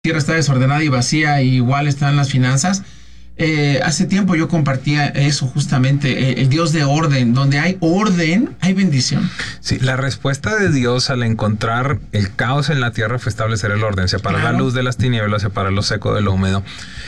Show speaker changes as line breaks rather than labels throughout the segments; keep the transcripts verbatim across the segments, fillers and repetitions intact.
tierra está desordenada y vacía, y igual están las finanzas. Eh, hace tiempo yo compartía eso justamente, eh, el Dios de orden. Donde hay orden, hay bendición.
Sí, la respuesta de Dios al encontrar el caos en la tierra fue establecer el orden, separar claro. la luz de las tinieblas, separar lo seco de lo húmedo.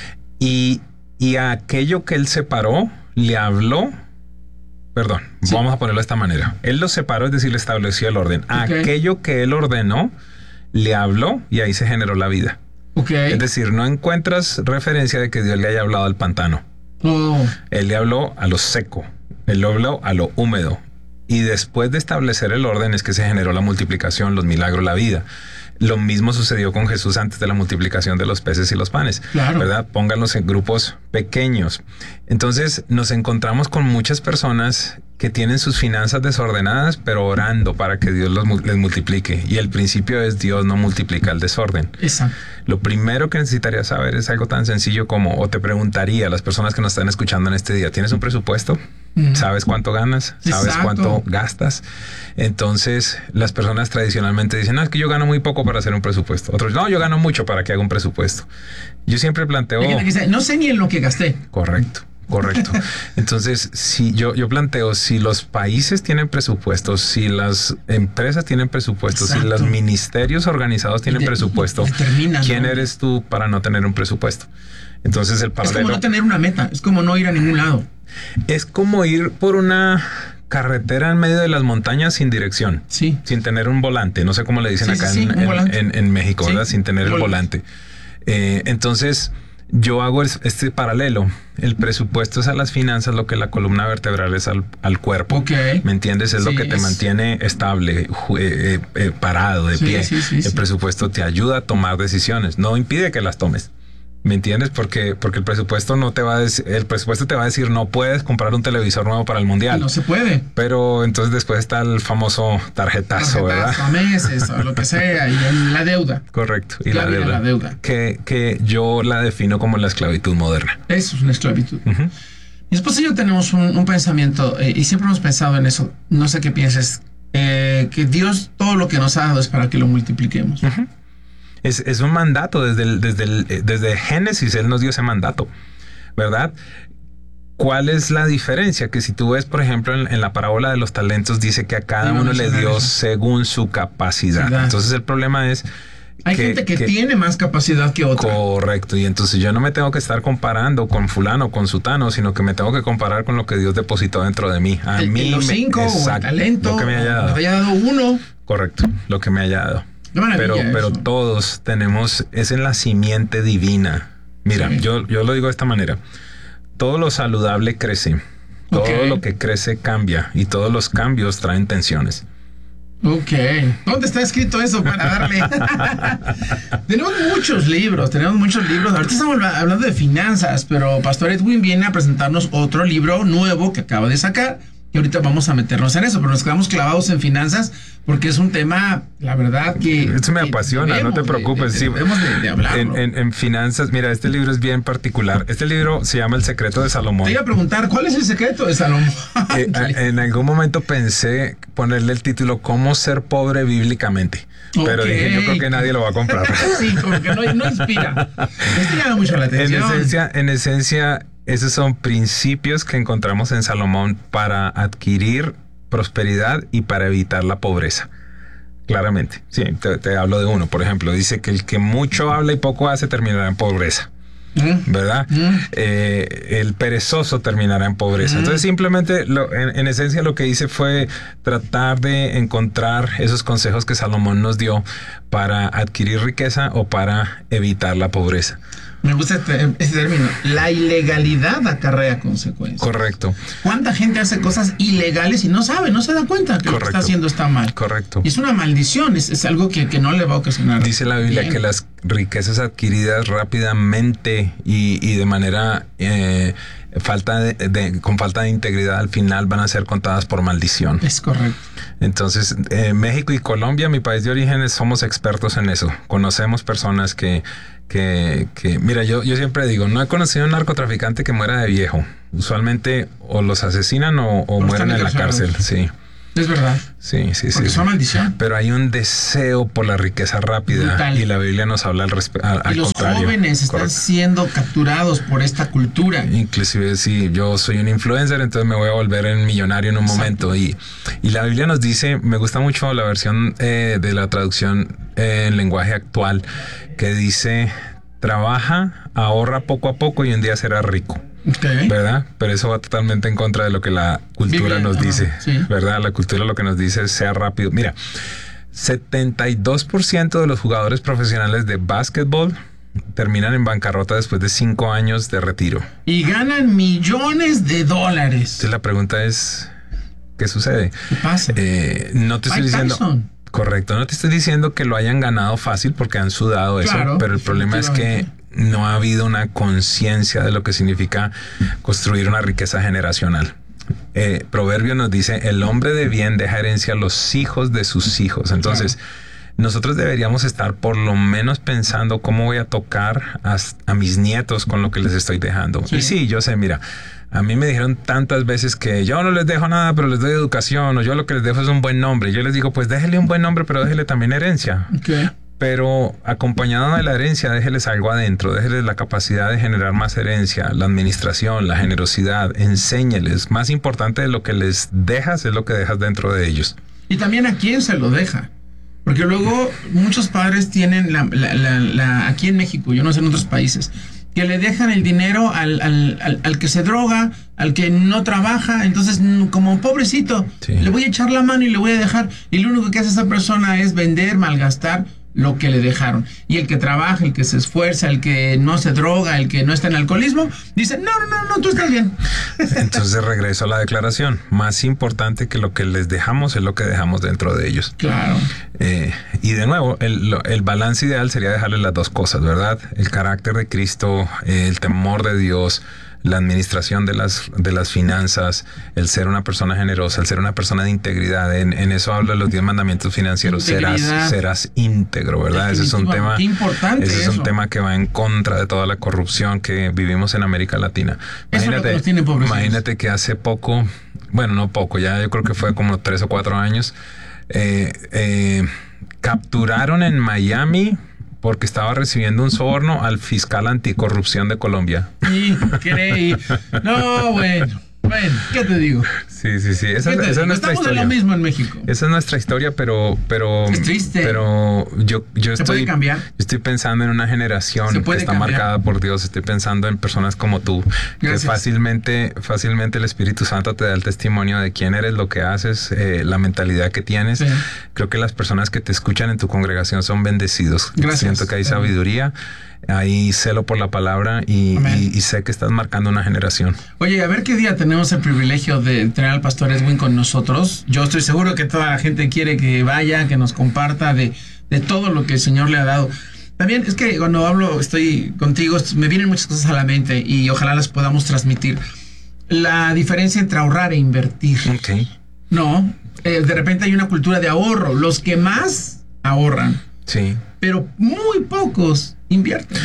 Y, y a aquello que él separó, le habló, perdón, sí. vamos a ponerlo de esta manera. Él lo separó, es decir, le estableció el orden. A okay. aquello que él ordenó, le habló y ahí se generó la vida. Okay. Es decir, no encuentras referencia de que Dios le haya hablado al pantano. Oh. Él le habló a lo seco, él le habló a lo húmedo. Y después de establecer el orden es que se generó la multiplicación, los milagros, la vida. Lo mismo sucedió con Jesús antes de la multiplicación de los peces y los panes, claro. ¿verdad? Pónganlos en grupos pequeños. Entonces nos encontramos con muchas personas que tienen sus finanzas desordenadas, pero orando para que Dios los, les multiplique. Y el principio es: Dios no multiplica el desorden. Exacto. Lo primero que necesitaría saber es algo tan sencillo como, o te preguntaría a las personas que nos están escuchando en este día: ¿tienes un presupuesto? Mm. ¿Sabes cuánto ganas? ¿Sabes Exacto. cuánto gastas? Entonces las personas tradicionalmente dicen: no, es que yo gano muy poco para hacer un presupuesto. Otros: no, yo gano mucho para que haga un presupuesto. Yo siempre planteo...
Hay gente que dice: no sé ni en lo que gasté.
Correcto. Correcto. Entonces, si yo, yo planteo, si los países tienen presupuestos, si las empresas tienen presupuestos, Exacto. si los ministerios organizados tienen de, presupuesto, termina, ¿quién ¿no? eres tú para no tener un presupuesto? Entonces el paralelo...
Es como no tener una meta, es como no ir a ningún lado.
Es como ir por una carretera en medio de las montañas sin dirección, sí. sin tener un volante. No sé cómo le dicen sí, acá sí, en, sí, en, en, en México, sí, ¿verdad? Sin tener el volante. Eh, entonces... Yo hago este paralelo. El presupuesto es a las finanzas lo que la columna vertebral es al, al cuerpo. Okay. ¿Me entiendes? Es sí, lo que te es... mantiene estable, eh, eh, parado, de sí, pie. Sí, sí, el sí. presupuesto te ayuda a tomar decisiones. No impide que las tomes. ¿Me entiendes? Porque, porque el presupuesto no te va a decir, el presupuesto te va a decir: no puedes comprar un televisor nuevo para el mundial.
No se puede.
Pero entonces después está el famoso tarjetazo, tarjetazo ¿verdad?
A meses o lo que sea, y la deuda.
Correcto. Y la deuda. la deuda. Que, que yo la defino como la esclavitud moderna.
Eso es una esclavitud. Uh-huh. Mi esposa y yo tenemos un, un pensamiento, eh, y siempre hemos pensado en eso. No sé qué pienses, eh, que Dios todo lo que nos ha dado es para que lo multipliquemos.
Uh-huh. Es, es un mandato, desde el, desde el, desde Génesis Él nos dio ese mandato, ¿verdad? ¿Cuál es la diferencia? Que si tú ves, por ejemplo, en, en la parábola de los talentos, dice que a cada sí, uno le dio eso. según su capacidad. Sí, entonces el problema es...
Hay que, gente que, que tiene más capacidad que otra.
Correcto. Y entonces yo no me tengo que estar comparando con fulano, con sutano, sino que me tengo que comparar con lo que Dios depositó dentro de mí. A
el,
mí
los
me,
cinco, exacto, o el talento,
lo que me haya dado.
Me haya dado uno.
Correcto, lo que me haya dado. Pero, pero todos tenemos, es en la simiente divina. Mira, sí. yo, yo lo digo de esta manera. Todo lo saludable crece. Todo okay. lo que crece cambia. Y todos los cambios traen tensiones.
Ok. ¿Dónde está escrito eso para darle? Tenemos muchos libros, tenemos muchos libros. Ahorita estamos hablando de finanzas, pero Pastor Edwin viene a presentarnos otro libro nuevo que acaba de sacar. Y ahorita vamos a meternos en eso, pero nos quedamos clavados en finanzas porque es un tema, la verdad que...
Eso me apasiona, no te preocupes.
De, de, debemos de, de hablarlo.
En, en, en finanzas, mira, este libro es bien particular. Este libro se llama El secreto de Salomón.
Te iba a preguntar, ¿cuál es el secreto de Salomón?
eh, en algún momento pensé ponerle el título ¿Cómo ser pobre bíblicamente? Okay. Pero dije, yo creo que nadie lo va a comprar.
Sí, como que no, no inspira. Esto llama mucho la atención.
En esencia, en esencia... Esos son principios que encontramos en Salomón para adquirir prosperidad y para evitar la pobreza. Claramente. Sí, te, te hablo de uno. Por ejemplo, dice que el que mucho habla y poco hace terminará en pobreza. ¿Verdad? Mm. Eh, el perezoso terminará en pobreza. Mm. Entonces simplemente lo, en, en esencia lo que hice fue tratar de encontrar esos consejos que Salomón nos dio para adquirir riqueza o para evitar la pobreza.
Me gusta este, este término. La ilegalidad acarrea consecuencias.
Correcto.
¿Cuánta gente hace cosas ilegales y no sabe, no se da cuenta que Correcto. Lo que está haciendo está mal?
Correcto.
Y es una maldición, es, es algo que, que no le va a ocasionar.
Dice la Biblia bien. Que las riquezas adquiridas rápidamente y, y de manera eh, falta de, de, con falta de integridad al final van a ser contadas por maldición.
Es correcto.
Entonces, eh, México y Colombia, mi país de origen, somos expertos en eso. Conocemos personas que Que, que, mira, yo, yo siempre digo, no he conocido a un narcotraficante que muera de viejo. Usualmente o los asesinan o, o mueren en la cárcel, sí.
Es verdad.
Sí, sí,
Porque
sí.
son maldición.
Pero hay un deseo por la riqueza rápida.
Brutal.
Y la Biblia nos habla al respecto.
Y los
contrario.
jóvenes están
Correcto.
siendo capturados por esta cultura.
Inclusive si yo soy un influencer, entonces me voy a volver en millonario en un
Exacto.
momento. Y, y la Biblia nos dice, me gusta mucho la versión eh, de la traducción eh, en lenguaje actual, que dice, trabaja, ahorra poco a poco y un día serás rico.
Okay.
¿Verdad? Pero eso va totalmente en contra de lo que la cultura
Biblia,
nos
ajá,
dice,
sí.
¿verdad? La cultura lo que nos dice es sea rápido. Mira, setenta y dos por ciento de los jugadores profesionales de básquetbol terminan en bancarrota después de cinco años de retiro.
Y ganan millones de dólares.
Entonces la pregunta es, ¿qué sucede?
¿Qué pasa?
Eh, no te estoy
Mike
diciendo...
Tyson.
Correcto, no te estoy diciendo que lo hayan ganado fácil porque han sudado eso,
Claro,
pero el problema es que no ha habido una conciencia de lo que significa construir una riqueza generacional. Eh, Proverbio nos dice, el hombre de bien deja herencia a los hijos de sus hijos. Entonces, claro, nosotros deberíamos estar por lo menos pensando cómo voy a tocar a, a mis nietos con lo que les estoy dejando. Sí. Y sí, yo sé, mira, a mí me dijeron tantas veces que yo no les dejo nada, pero les doy educación, o yo lo que les dejo es un buen nombre. Yo les digo, pues déjele un buen nombre, pero déjele también herencia.
Okay.
Pero acompañado de la herencia, déjeles algo adentro, déjeles la capacidad de generar más herencia, la administración, la generosidad, enséñeles. Más importante de lo que les dejas es lo que dejas dentro de ellos.
Y también a quién se lo deja. Porque luego muchos padres tienen la, la, la, la aquí en México, yo no sé en otros países, que le dejan el dinero al, al, al, al que se droga, al que no trabaja. Entonces, como pobrecito, sí, le voy a echar la mano y le voy a dejar. Y lo único que hace esa persona es vender, malgastar lo que le dejaron. Y el que trabaja, el que se esfuerza, el que no se droga, el que no está en alcoholismo, dice, no, no, no, no, tú estás bien.
Entonces regreso a la declaración. Más importante que lo que les dejamos es lo que dejamos dentro de ellos.
Claro.
Eh, y de nuevo, el, el balance ideal sería dejarles las dos cosas, ¿verdad? El carácter de Cristo, eh, el temor de Dios, la administración de las, de las finanzas, el ser una persona generosa, el ser una persona de integridad. En, en eso habla los diez mandamientos financieros. Serás, serás íntegro, ¿verdad? Ese es un tema,
qué importante
ese es
eso.
un tema que va en contra de toda la corrupción que vivimos en América Latina.
Eso
Imagínate,
es lo que nos tiene
imagínate que hace poco, bueno, no poco, ya yo creo que fue como tres o cuatro años, eh, eh, capturaron en Miami porque estaba recibiendo un soborno al fiscal anticorrupción de Colombia.
Increíble. No, bueno. Bueno, ¿qué te digo?
Sí, sí, sí. Esa, esa es nuestra
Estamos
historia.
en lo mismo en México.
Esa es nuestra historia, pero, pero,
es triste.
Pero yo, yo
¿Se
estoy,
puede cambiar?
Yo estoy pensando en una generación que está cambiar? marcada por Dios. Estoy pensando en personas como tú, Gracias. que fácilmente, fácilmente el Espíritu Santo te da el testimonio de quién eres, lo que haces, eh, la mentalidad que tienes. Sí. Creo que las personas que te escuchan en tu congregación son bendecidos. Gracias. Siento que hay sabiduría. Hay celo por la palabra y, y, y sé que estás marcando una generación.
Oye, a ver qué día tenemos el privilegio de tener al pastor Edwin con nosotros. Yo estoy seguro que toda la gente quiere que vaya, que nos comparta de, de todo lo que el Señor le ha dado. También es que cuando hablo, estoy contigo, me vienen muchas cosas a la mente y ojalá las podamos transmitir. La diferencia entre ahorrar e invertir.
Ok.
No, eh, de repente hay una cultura de ahorro. Los que más ahorran.
Sí.
Pero muy pocos invierten.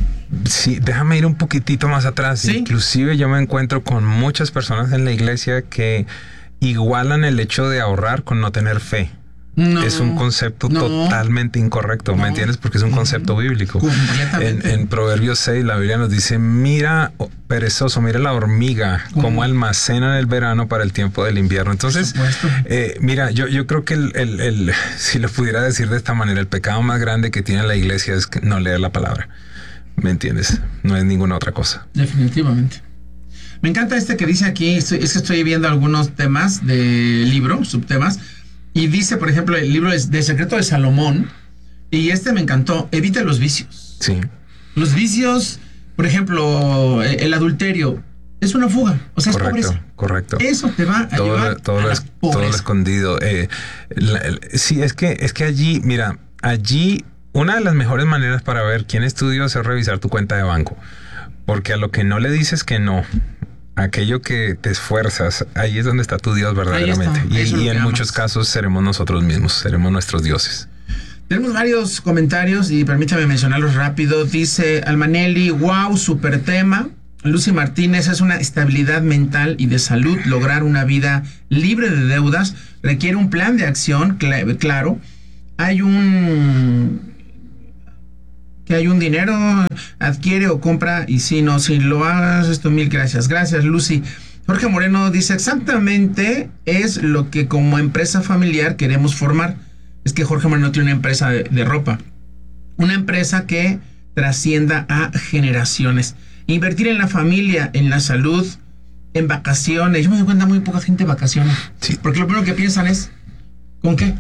Sí, déjame ir un poquitito más atrás.
¿Sí?
Inclusive yo me encuentro con muchas personas en la iglesia que igualan el hecho de ahorrar con no tener fe. No, es un concepto no, totalmente incorrecto, no, ¿me entiendes? Porque es un concepto uh-huh. bíblico. En, en Proverbios seis, la Biblia nos dice, mira, perezoso, mira la hormiga, uh-huh. cómo almacena en el verano para el tiempo del invierno. Entonces, eh, mira, yo, yo creo que el, el, el, si lo pudiera decir de esta manera, el pecado más grande que tiene la iglesia es que no leer la palabra. ¿Me entiendes? No es ninguna otra cosa.
Definitivamente. Me encanta este que dice aquí, estoy, es que estoy viendo algunos temas de libro, subtemas. Y dice, por ejemplo, el libro de, de Secreto de Salomón, y este me encantó, evita los vicios.
Sí.
Los vicios, por ejemplo, el adulterio, es una fuga, o sea,
correcto,
es pobreza.
Correcto.
Eso te va a
todo
llevar
lo, todo
a
lo
la
es,
pobreza.
Todo lo escondido. Eh, la, el, sí, es que, es que allí, mira, allí una de las mejores maneras para ver quién es tu Dios es revisar tu cuenta de banco. Porque a lo que no le dices que no, aquello que te esfuerzas, ahí es donde está tu Dios verdaderamente. Y, y en muchos casos seremos nosotros mismos, seremos nuestros dioses.
Tenemos varios comentarios y permítame mencionarlos rápido. Dice Almanelli, wow, super tema. Lucy Martínez, es una estabilidad mental y de salud. Lograr una vida libre de deudas requiere un plan de acción cl- claro. Hay un... que hay un dinero, adquiere o compra, y si no, si lo hagas, esto, mil gracias. Gracias, Lucy. Jorge Moreno dice, exactamente es lo que como empresa familiar queremos formar. Es que Jorge Moreno tiene una empresa de, de ropa. Una empresa que trascienda a generaciones. Invertir en la familia, en la salud, en vacaciones. Yo me doy cuenta muy poca gente vacaciona.
Sí.
Porque lo primero que piensan es, ¿con qué?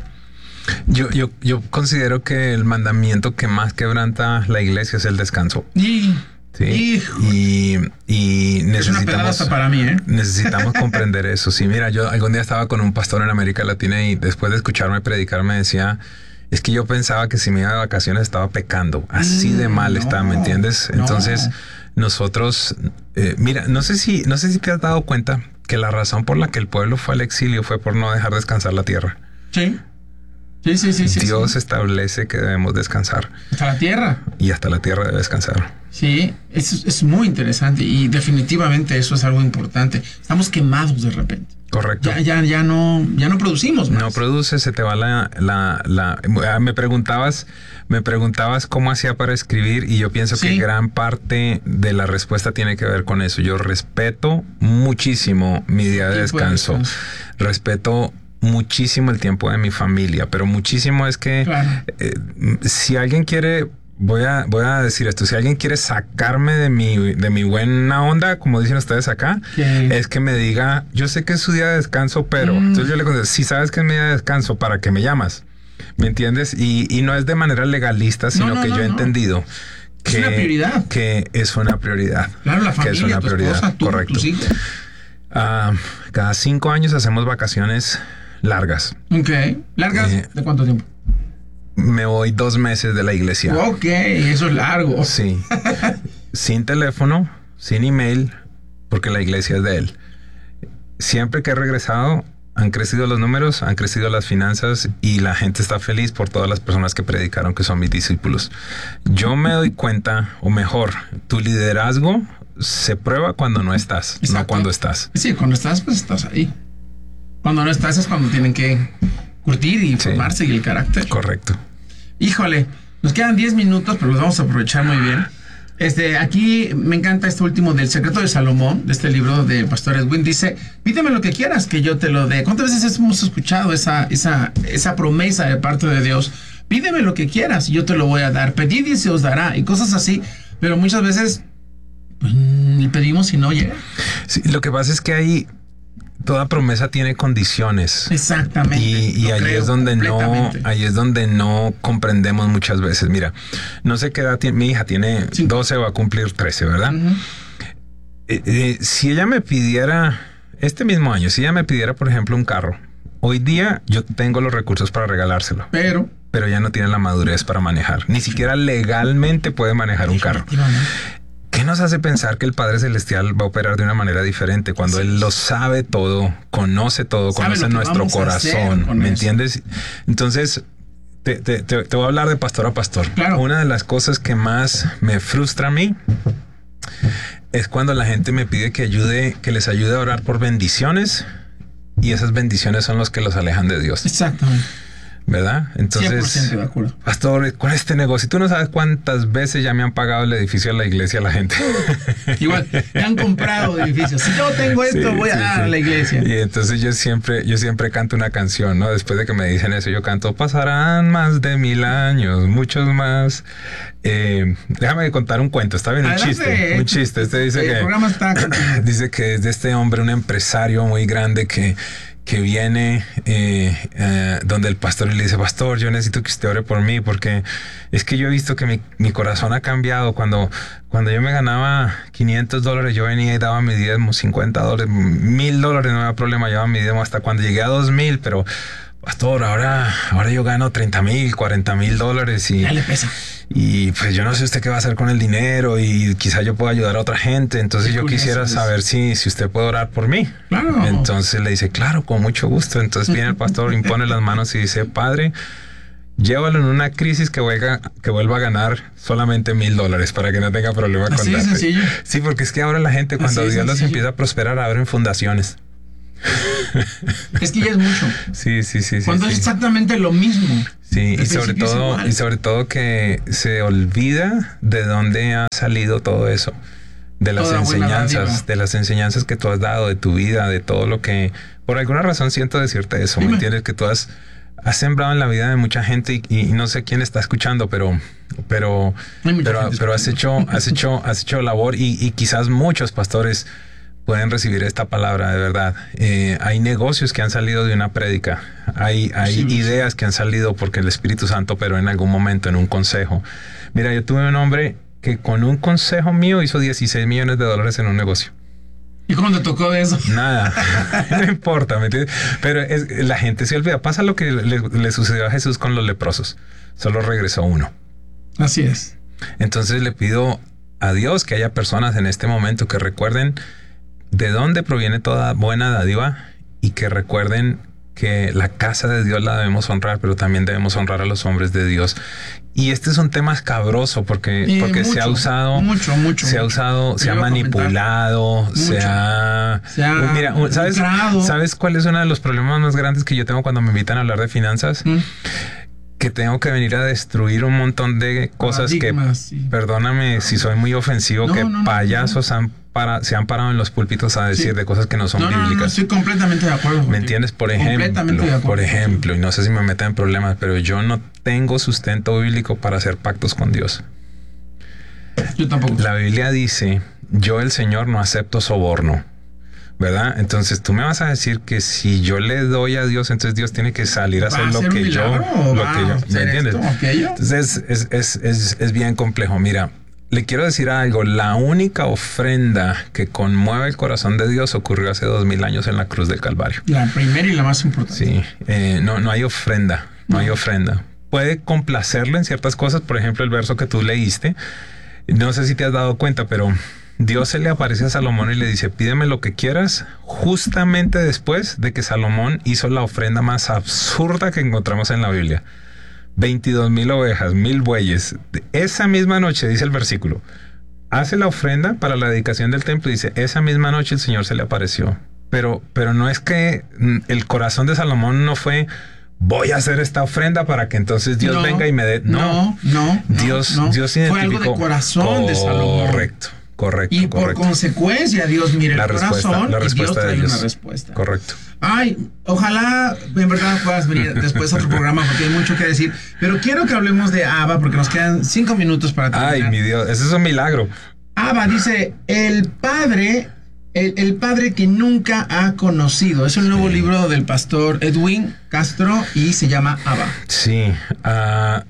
Yo, yo, yo considero que el mandamiento que más quebranta la iglesia es el descanso.
Y,
sí. Y, y necesitamos,
es una pedrada hasta para mí, ¿eh?
Necesitamos comprender eso. Sí, mira, yo algún día estaba con un pastor en América Latina y después de escucharme predicar me decía, es que yo pensaba que si me iba de vacaciones estaba pecando. Así de mal
no,
está, ¿me entiendes?
No.
Entonces, nosotros, eh, mira, no sé si, no sé si te has dado cuenta que la razón por la que el pueblo fue al exilio fue por no dejar descansar la tierra.
Sí. Sí, sí, sí, sí.
Dios
sí.
establece que debemos descansar.
Hasta la tierra.
Y hasta la tierra debe descansar.
Sí, es, es muy interesante y definitivamente eso es algo importante. Estamos quemados de repente.
Correcto.
Ya, ya, ya no, ya no producimos más.
No produces, se te va la, la, la, me preguntabas, me preguntabas cómo hacía para escribir y yo pienso
Sí.
que gran parte de la respuesta tiene que ver con eso. Yo respeto muchísimo mi día de descanso. de descanso. Respeto muchísimo el tiempo de mi familia, pero muchísimo es que
Claro.
eh, si alguien quiere, voy a, voy a decir esto, si alguien quiere sacarme de mi, de mi buena onda, como dicen ustedes acá,
¿Qué?
es que me diga, yo sé que es su día de descanso, pero
Mm.
entonces yo le contesto, si sabes que es mi día de descanso, ¿para qué me llamas? ¿Me entiendes? Y, y no es de manera legalista, sino
No, no,
que
no,
yo he
no.
entendido
Es
que,
una prioridad.
que es una prioridad.
Claro, la
que
familia,
es una
tu
prioridad,
esposa, tú,
correcto.
tus hijos.
Uh, cada cinco años hacemos vacaciones largas.
Ok. ¿Largas?
Eh,
¿De cuánto tiempo?
Me voy dos meses de la iglesia.
Ok, eso es largo.
Sí. Sin teléfono, sin email, porque la iglesia es de él. Siempre que he regresado, han crecido los números, han crecido las finanzas y la gente está feliz por todas las personas que predicaron que son mis discípulos. Yo me doy cuenta, o mejor, tu liderazgo se prueba cuando no estás,
Exacto.
no cuando estás.
Sí, cuando estás, pues estás ahí. Cuando no estás es cuando tienen que curtir y formarse sí. y el carácter.
Correcto.
Híjole, nos quedan diez minutos, pero los vamos a aprovechar muy bien. Este, aquí me encanta este último del Secreto de Salomón, de este libro del pastor Edwin. Dice, pídeme lo que quieras que yo te lo dé. ¿Cuántas veces hemos escuchado esa, esa, esa promesa de parte de Dios? Pídeme lo que quieras y yo te lo voy a dar. Pedid y se os dará y cosas así. Pero muchas veces pues, ni pedimos y no llega.
Sí, lo que pasa es que hay... Toda promesa tiene condiciones.
Exactamente.
Y, y ahí es donde no, ahí es donde no comprendemos muchas veces. Mira, no sé qué edad tiene, mi hija tiene sí. doce, va a cumplir trece, ¿verdad? Uh-huh. eh, eh, si ella me pidiera, este mismo año, si ella me pidiera, por ejemplo, un carro, hoy día yo tengo los recursos para regalárselo.
Pero,
pero ella no tiene la madurez para manejar. Ni siquiera legalmente puede manejar un carro. ¿Qué nos hace pensar que el Padre Celestial va a operar de una manera diferente cuando sí. Él lo sabe todo, conoce todo, sabe conoce nuestro corazón? ¿Me eso? entiendes? Entonces, te, te, te, te voy a hablar de pastor a pastor.
Claro.
Una de las cosas que más me frustra a mí es cuando la gente me pide que ayude, que les ayude a orar por bendiciones y esas bendiciones son los que los alejan de Dios.
Exactamente.
¿Verdad? Entonces,
cien por ciento de acuerdo.
Pastor, con este negocio, tú no sabes cuántas veces ya me han pagado el edificio de la iglesia a la gente.
Igual, me han comprado edificios. Si yo tengo esto, sí, voy a sí, dar sí. a la iglesia.
Y entonces yo siempre, yo siempre canto una canción, ¿no? Después de que me dicen eso, yo canto, pasarán más de mil años, muchos más. Eh, déjame contar un cuento, está bien, un Adelante. chiste, un chiste. Este dice
el
que,
programa está
dice que es de este hombre, un empresario muy grande que que viene eh, eh, donde el pastor le dice, pastor, yo necesito que usted ore por mí porque es que yo he visto que mi, mi corazón ha cambiado. Cuando, cuando yo me ganaba quinientos dólares, yo venía y daba mi diezmo, cincuenta dólares, mil dólares, no había problema, llevaba mi diezmo hasta cuando llegué a dos mil, pero pastor, ahora, ahora yo gano treinta mil, cuarenta mil dólares y...
Ya le pesa.
Y pues yo no sé usted qué va a hacer con el dinero y quizá yo pueda ayudar a otra gente. Entonces yo quisiera saber si, si usted puede orar por mí.
Claro.
Entonces le dice, claro, con mucho gusto. Entonces viene el pastor, impone las manos y dice, Padre, Llévalo en una crisis que vuelva, que vuelva a ganar solamente mil dólares para que no tenga problema con
Así de
darte.
sencillo.
Sí, porque es que ahora la gente, cuando
Así de
Dios los
sencillo.
empieza a prosperar, abren fundaciones.
Es que ya es mucho.
Sí, sí, sí.
Cuando
sí,
es
sí.
exactamente lo mismo.
Sí,
Al
y sobre
principio es
todo,
igual.
y sobre todo que se olvida de dónde ha salido todo eso. De las
Toda buena
enseñanzas,
dádiva.
de las enseñanzas que tú has dado, de tu vida, de todo lo que... Por alguna razón siento decirte eso,
Dime.
¿me entiendes? Que tú has, has sembrado en la vida de mucha gente y, y no sé quién está escuchando, pero... Pero,
Hay mucha
pero,
gente
pero has hecho, has hecho, has hecho labor y, y quizás muchos pastores pueden recibir esta palabra de verdad. Eh, hay negocios que han salido de una prédica, hay, hay
Sí, sí.
ideas que han salido porque el Espíritu Santo operó en algún momento en un consejo. Mira, yo tuve un hombre que con un consejo mío hizo dieciséis millones de dólares en un negocio.
¿Y cómo te tocó de eso?
Nada, no importa, ¿me entiendes? Pero es, la gente se olvida. Pasa lo que le, le sucedió a Jesús con los leprosos. Solo regresó uno.
Así es.
Entonces le pido a Dios que haya personas en este momento que recuerden de dónde proviene toda buena dádiva y que recuerden que la casa de Dios la debemos honrar, pero también debemos honrar a los hombres de Dios. Y este es un tema escabroso porque,
Y
porque
mucho,
se ha usado,
mucho, mucho,
se ha
mucho.
usado,
Te
se ha
iba a comentar.
manipulado, se
Mucho.
ha,
Se ha
mira, ¿sabes,
lucrado.
¿sabes cuál es uno de los problemas más grandes que yo tengo cuando me invitan a hablar de finanzas?
¿Mm?
Que tengo que venir a destruir un montón de cosas que,
Paradigmas, sí.
perdóname si soy muy ofensivo,
No,
que
no, no,
payasos han para, se han parado en los púlpitos a decir
Sí.
de cosas que no son
No, no, no, no,
bíblicas.
estoy completamente de acuerdo.
¿Me
contigo.
entiendes? Por
Completamente de
ejemplo,
acuerdo
por
contigo.
ejemplo, y no sé si me meten en problemas, pero yo no tengo sustento bíblico para hacer pactos con Dios.
Yo tampoco.
La Biblia dice, yo el Señor no acepto soborno, ¿verdad? Entonces tú me vas a decir que si yo le doy a Dios, entonces Dios tiene que salir a
¿Va
hacer
a
lo
hacer un
que yo,
milagro o
lo
va
que
a
yo, ¿me
hacer
entiendes?
esto o aquello?
Entonces es, es, es, es bien complejo. Mira, le quiero decir algo. La única ofrenda que conmueve el corazón de Dios ocurrió hace dos mil años en la cruz del Calvario.
La primera y la más importante.
Sí, eh, no, no hay ofrenda, no,
No.
hay ofrenda. Puede complacerle en ciertas cosas, por ejemplo, el verso que tú leíste. No sé si te has dado cuenta, pero Dios se le aparece a Salomón y le dice, pídeme lo que quieras, justamente después de que Salomón hizo la ofrenda más absurda que encontramos en la Biblia. veintidós mil ovejas, mil bueyes. Esa misma noche, dice el versículo, hace la ofrenda para la dedicación del templo y dice, esa misma noche el Señor se le apareció. Pero, pero no es que mm, el corazón de Salomón no fue, voy a hacer esta ofrenda para que entonces Dios
No,
venga y me dé. No,
no, no, no,
Dios,
no.
Dios
Fue
identificó.
algo de corazón de Salomón.
Correcto, correcto.
Y por
correcto.
consecuencia, Dios mira
La
el
respuesta,
corazón
la
y Dios
respuesta de
trae
Dios.
una respuesta.
Correcto.
Ay, ojalá en verdad puedas venir después a otro programa porque hay mucho que decir. Pero quiero que hablemos de Abba porque nos quedan cinco minutos para terminar.
Ay, mi Dios, ese es un milagro.
Abba dice, el padre, el, el padre que nunca ha conocido. Es un nuevo
Sí.
libro del pastor Edwin Castro y se llama Abba.
Sí. ah,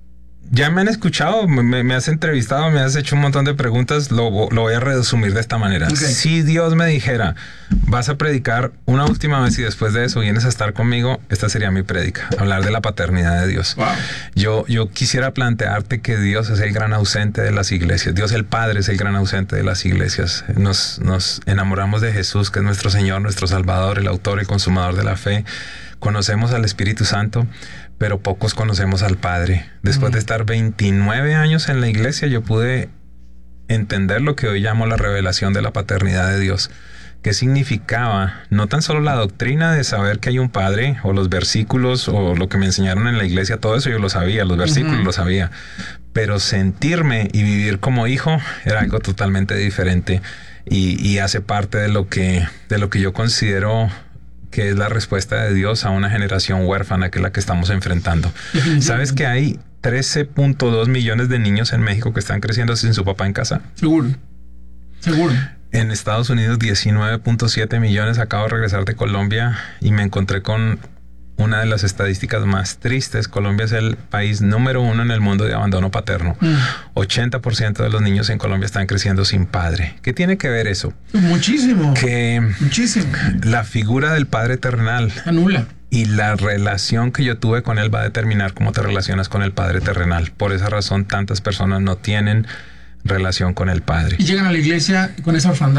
ya me han escuchado, me, me has entrevistado, me has hecho un montón de preguntas. Lo, lo voy a resumir de esta manera.
Ok.
Si Dios me dijera, vas a predicar una última vez y después de eso vienes a estar conmigo, esta sería mi prédica, hablar de la paternidad de Dios.
Wow.
Yo, yo quisiera plantearte que Dios es el gran ausente de las iglesias. Dios el Padre es el gran ausente de las iglesias. Nos, nos enamoramos de Jesús, que es nuestro Señor, nuestro Salvador, el autor y consumador de la fe. Conocemos al Espíritu Santo, pero pocos conocemos al Padre. Después
Mm.
de estar veintinueve años en la iglesia, yo pude entender lo que hoy llamo la revelación de la paternidad de Dios. ¿Qué significaba? No tan solo la doctrina de saber que hay un Padre, o los versículos, o lo que me enseñaron en la iglesia, todo eso yo lo sabía, los versículos
Ujú.
lo sabía. Pero sentirme y vivir como hijo era algo totalmente diferente y, y hace parte de lo que, de lo que yo considero que es la respuesta de Dios a una generación huérfana que es la que estamos enfrentando. ¿Sabes que hay trece punto dos millones de niños en México que están creciendo sin su papá en casa?
Seguro. Seguro.
En Estados Unidos diecinueve punto siete millones. Acabo de regresar de Colombia y me encontré con una de las estadísticas más tristes. Colombia es el país número uno en el mundo de abandono paterno.
Mm.
ochenta por ciento de los niños en Colombia están creciendo sin padre. ¿Qué tiene que ver eso?
Muchísimo.
Que
Muchísimo.
la figura del padre terrenal
Anula.
y la relación que yo tuve con él va a determinar cómo te relacionas con el padre terrenal. Por esa razón, tantas personas no tienen relación con el padre.
Y llegan a la iglesia con esa orfandad.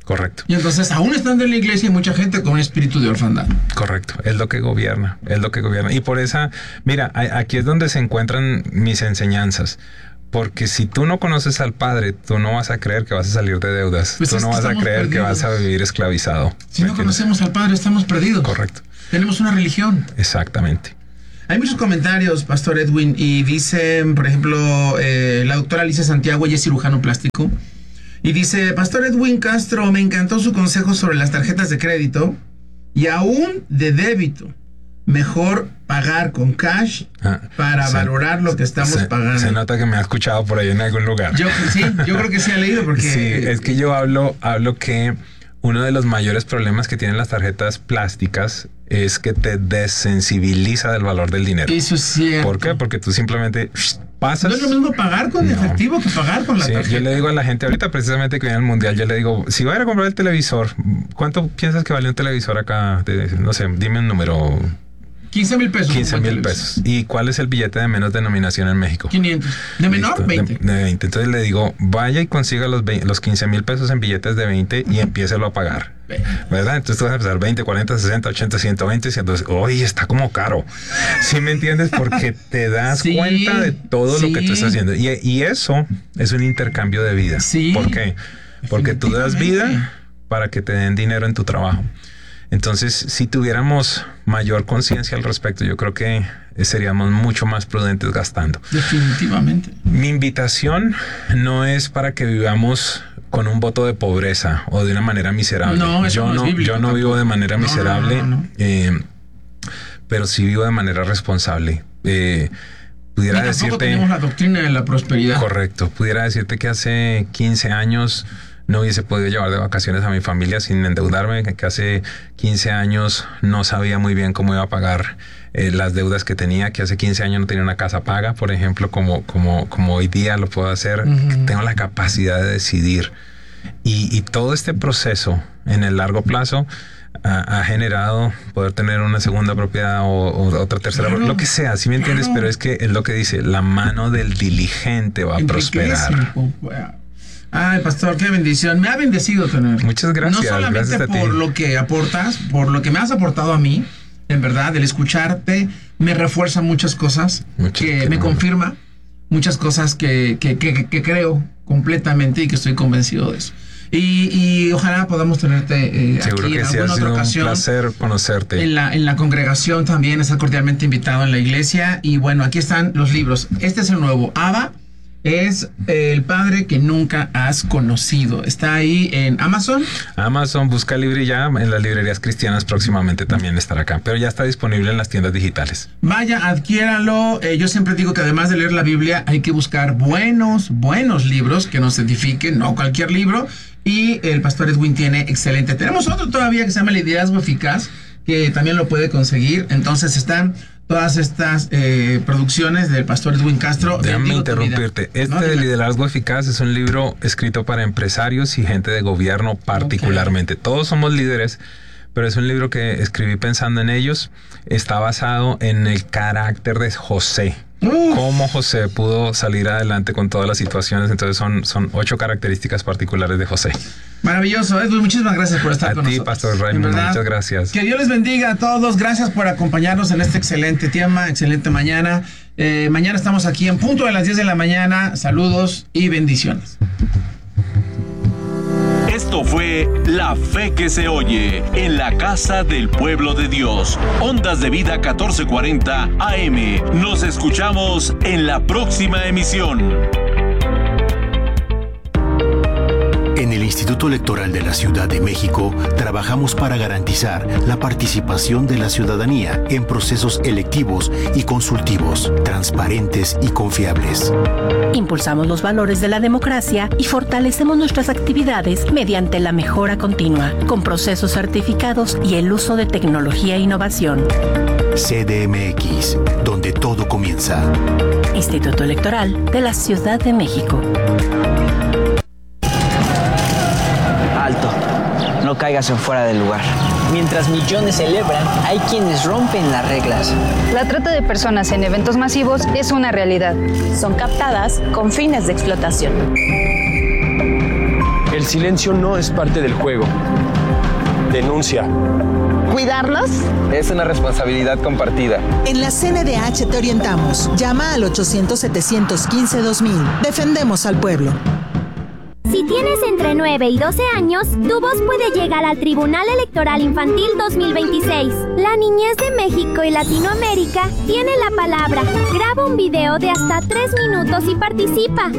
Correcto.
Y entonces, aún estando en la iglesia, hay mucha gente con un espíritu de orfandad.
Correcto. Es lo que gobierna. Es lo que gobierna. Y por esa, mira, aquí es donde se encuentran mis enseñanzas. Porque si tú no conoces al Padre, tú no vas a creer que vas a salir de deudas. Pues tú no vas a creer perdidos. que vas a vivir esclavizado.
Si no conocemos al Padre, estamos perdidos.
Correcto.
Tenemos una religión.
Exactamente.
Hay muchos comentarios, Pastor Edwin, y dicen, por ejemplo, eh, la doctora Alicia Santiago, ella es cirujano plástico, y dice, Pastor Edwin Castro, me encantó su consejo sobre las tarjetas de crédito y aún de débito. Mejor pagar con cash ah, para se, valorar lo que estamos
se,
pagando.
Se nota que me ha escuchado por ahí en algún lugar.
Yo sí, yo creo que sí ha leído porque...
Sí, es que yo hablo, hablo que uno de los mayores problemas que tienen las tarjetas plásticas es que te desensibiliza del valor del dinero.
Eso es cierto.
¿Por qué? Porque tú simplemente pasas...
No es lo mismo pagar con no. efectivo que pagar con la
sí,
tarjeta.
Yo le digo a la gente, ahorita precisamente que viene el mundial, yo le digo, si voy a ir a comprar el televisor, ¿cuánto piensas que vale un televisor acá? De, no sé, dime un número...
quince mil pesos.
quince mil pesos. ¿Y cuál es el billete de menos denominación en México?
quinientos. ¿De menor?
Listo,
veinte.
De, de veinte. Entonces le digo, vaya y consiga los, veinte, los quince mil pesos en billetes de veinte y empiécelo a pagar. ¿Verdad? Entonces tú vas a empezar veinte, cuarenta, sesenta, ochenta, ciento veinte, ciento veinte. Oye, está como caro. ¿Sí me entiendes? Porque te das sí, cuenta de todo sí. lo que tú estás haciendo. Y, y eso es un intercambio de vida.
Sí.
¿Por qué? Porque tú das vida para que te den dinero en tu trabajo. Entonces, si tuviéramos mayor conciencia al respecto, yo creo que seríamos mucho más prudentes gastando.
Definitivamente.
Mi invitación no es para que vivamos con un voto de pobreza o de una manera miserable.
No, eso
yo
no,
no,
es bíblico,
yo no vivo de manera
no,
miserable,
no, no, no.
Eh, pero sí vivo de manera responsable. Eh, pudiera
y tampoco
decirte,
tenemos la doctrina de la prosperidad.
Correcto. Pudiera decirte que hace quince años no hubiese podido llevar de vacaciones a mi familia sin endeudarme, que hace quince años no sabía muy bien cómo iba a pagar eh, las deudas que tenía, que hace quince años no tenía una casa paga, por ejemplo, como, como, como hoy día lo puedo hacer. Uh-huh. Tengo la capacidad de decidir. Y, y todo este proceso en el largo plazo ha, ha generado poder tener una segunda propiedad o, o otra tercera, claro, lo que sea, ¿sí me entiendes? Claro. Pero es que es lo que dice, la mano del diligente va a prosperar.
Ay, pastor, qué bendición. Me ha bendecido tener.
Muchas gracias.
No solamente
gracias
por lo que aportas, por lo que me has aportado a mí, en verdad, el escucharte me refuerza muchas cosas, muchas que me confirma muchas cosas que, que, que, que creo completamente y que estoy convencido de eso. Y, y ojalá podamos tenerte eh,
Seguro
aquí
que
en
sí,
alguna
ha
otra
sido
ocasión.
Un placer conocerte.
En la, en la congregación también, estás cordialmente invitado en la iglesia. Y bueno, aquí están los libros. Este es el nuevo. Abba es el padre que nunca has conocido. Está ahí en Amazon.
Amazon, busca el libro y ya en las librerías cristianas próximamente también estará acá. Pero ya está disponible en las tiendas digitales.
Vaya, adquiéralo. Eh, yo siempre digo que además de leer la Biblia, hay que buscar buenos, buenos libros que nos edifiquen, no cualquier libro. Y el pastor Edwin tiene excelente. Tenemos otro todavía que se llama Liderazgo Eficaz, que también lo puede conseguir. Entonces están todas estas eh, producciones del pastor Edwin Castro.
Déjame interrumpirte. Este
¿No?
de Liderazgo Eficaz es un libro escrito para empresarios y gente de gobierno particularmente. Okay. Todos somos líderes, pero es un libro que escribí pensando en ellos. Está basado en el carácter de José. Uf. Cómo José pudo salir adelante con todas las situaciones. Entonces son, son ocho características particulares de José.
Maravilloso, Edwin, muchísimas gracias por estar
a
con
ti,
nosotros.
Pastor Raymond, muchas gracias.
Que Dios les bendiga a todos, gracias por acompañarnos en este excelente tema, excelente mañana. Eh, mañana estamos aquí en punto de las diez de la mañana. Saludos y bendiciones.
Esto fue La Fe que se oye en la casa del pueblo de Dios. Ondas de Vida catorce cuarenta A M. Nos escuchamos en la próxima emisión.
En el Instituto Electoral de la Ciudad de México trabajamos para garantizar la participación de la ciudadanía en procesos electivos y consultivos, transparentes y confiables.
Impulsamos los valores de la democracia y fortalecemos nuestras actividades mediante la mejora continua, con procesos certificados y el uso de tecnología e innovación.
C D M X, donde todo comienza.
Instituto Electoral de la Ciudad de México.
Alto, no caigas en fuera del lugar.
Mientras millones celebran, hay quienes rompen las reglas.
La trata de personas en eventos masivos es una realidad.
Son captadas con fines de explotación. El silencio no es parte del juego. Denuncia.
¿Cuidarlos?
Es una responsabilidad compartida.
En la C N D H te orientamos. Llama al ochocientos, setecientos quince, dos mil. Defendemos al pueblo.
Si tienes entre nueve y doce años, tu voz puede llegar al Tribunal Electoral Infantil dos mil veintiséis. La niñez de México y Latinoamérica tiene la palabra. Graba un video de hasta tres minutos y participa.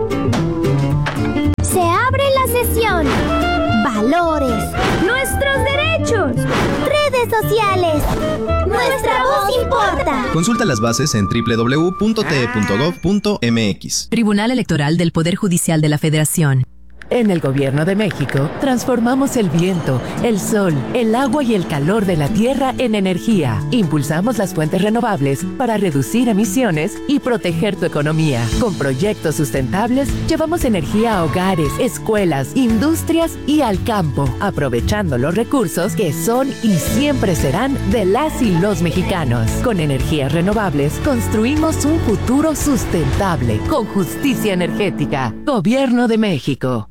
Se abre la sesión. Valores. Nuestros derechos. Redes sociales. Nuestra voz importa.
Consulta las bases en doble u doble u doble u punto t e punto gov punto m x.
Tribunal Electoral del Poder Judicial de la Federación.
En el Gobierno de México, transformamos el viento, el sol, el agua y el calor de la tierra en energía. Impulsamos las fuentes renovables para reducir emisiones y proteger tu economía. Con proyectos sustentables, llevamos energía a hogares, escuelas, industrias y al campo, aprovechando los recursos que son y siempre serán de las y los mexicanos. Con energías renovables, construimos un futuro sustentable, con justicia energética. Gobierno de México.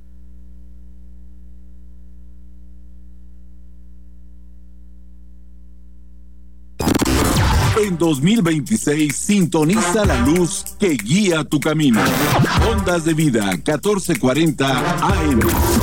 En dos mil veintiséis, sintoniza la luz que guía tu camino. Ondas de Vida, catorce cuarenta A M.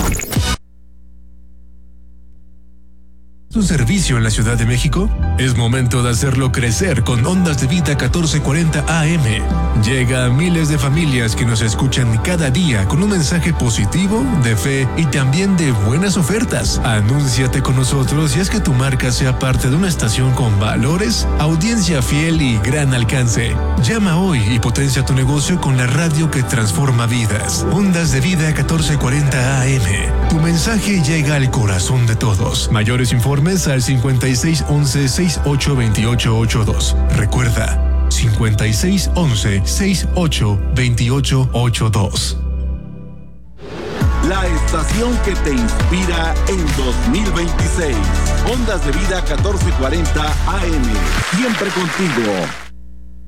¿Tu servicio en la Ciudad de México? Es momento de hacerlo crecer con Ondas de Vida catorce cuarenta A M. Llega a miles de familias que nos escuchan cada día con un mensaje positivo, de fe y también de buenas ofertas. Anúnciate con nosotros y haz que tu marca sea parte de una estación con valores, audiencia fiel y gran alcance. Llama hoy y potencia tu negocio con la radio que transforma vidas. Ondas de Vida catorce cuarenta A M. Tu mensaje llega al corazón de todos. Mayores informes al cincuenta y seis once, sesenta y ocho veintiocho ochenta y dos. Recuerda, cincuenta y seis once, sesenta y ocho veintiocho ochenta y dos.
La estación que te inspira en dos mil veintiséis. Ondas de Vida catorce cuarenta A M. Siempre contigo.